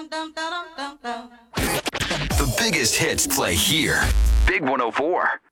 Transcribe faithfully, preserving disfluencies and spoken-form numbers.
The biggest hits play here. Big one oh four.